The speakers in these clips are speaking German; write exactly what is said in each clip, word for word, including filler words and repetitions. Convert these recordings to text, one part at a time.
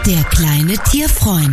Der kleine Tierfreund.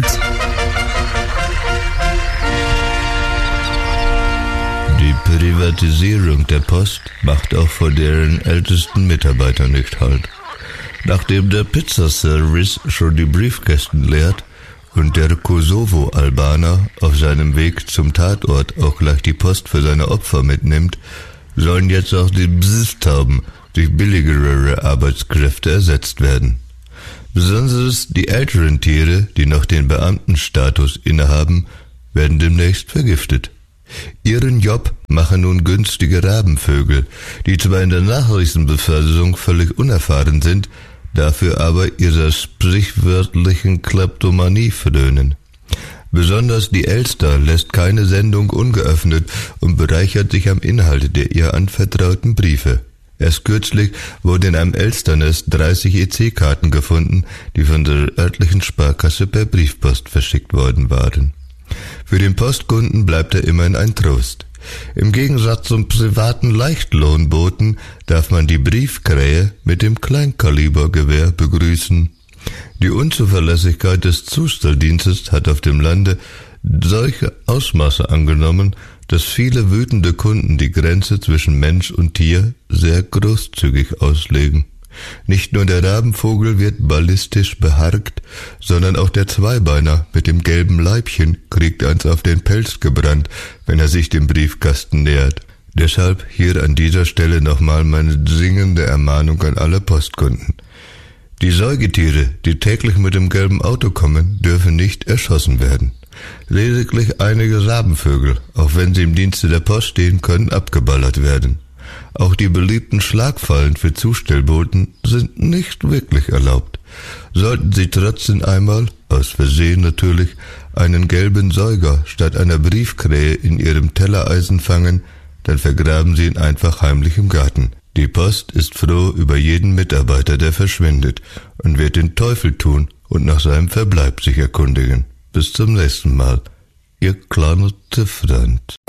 Die Privatisierung der Post macht auch vor deren ältesten Mitarbeitern nicht Halt. Nachdem der Pizzaservice schon die Briefkästen leert und der Kosovo-Albaner auf seinem Weg zum Tatort auch gleich die Post für seine Opfer mitnimmt, sollen jetzt auch die Bsstauben durch billigere Arbeitskräfte ersetzt werden. Besonders die älteren Tiere, die noch den Beamtenstatus innehaben, werden demnächst vergiftet. Ihren Job machen nun günstige Rabenvögel, die zwar in der Nachrichtenbeförderung völlig unerfahren sind, dafür aber ihrer sprichwörtlichen Kleptomanie frönen. Besonders die Elster lässt keine Sendung ungeöffnet und bereichert sich am Inhalt der ihr anvertrauten Briefe. Erst kürzlich wurden in einem Elsternest dreißig E C-Karten gefunden, die von der örtlichen Sparkasse per Briefpost verschickt worden waren. Für den Postkunden bleibt er immerhin ein Trost. Im Gegensatz zum privaten Leichtlohnboten darf man die Briefkrähe mit dem Kleinkalibergewehr begrüßen. Die Unzuverlässigkeit des Zustelldienstes hat auf dem Lande solche Ausmaße angenommen, dass viele wütende Kunden die Grenze zwischen Mensch und Tier sehr großzügig auslegen. Nicht nur der Rabenvogel wird ballistisch beharkt, sondern auch der Zweibeiner mit dem gelben Leibchen kriegt eins auf den Pelz gebrannt, wenn er sich dem Briefkasten nähert. Deshalb hier an dieser Stelle nochmal meine dringende Ermahnung an alle Postkunden. Die Säugetiere, die täglich mit dem gelben Auto kommen, dürfen nicht erschossen werden. Lediglich einige Rabenvögel, auch wenn sie im Dienste der Post stehen, können abgeballert werden. Auch die beliebten Schlagfallen für Zustellboten sind nicht wirklich erlaubt. Sollten Sie trotzdem einmal, aus Versehen natürlich, einen gelben Säuger statt einer Briefkrähe in Ihrem Tellereisen fangen, dann vergraben Sie ihn einfach heimlich im Garten. Die Post ist froh über jeden Mitarbeiter, der verschwindet, und wird den Teufel tun und nach seinem Verbleib sich erkundigen. Bis zum nächsten Mal. Ihr kleiner Tierfreund.